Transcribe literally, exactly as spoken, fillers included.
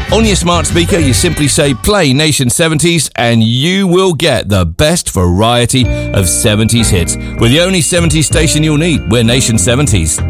On your smart speaker, you simply say play Nation seventies and you will get the best variety of seventies hits. We're the only seventies station you'll need. We're Nation seventies.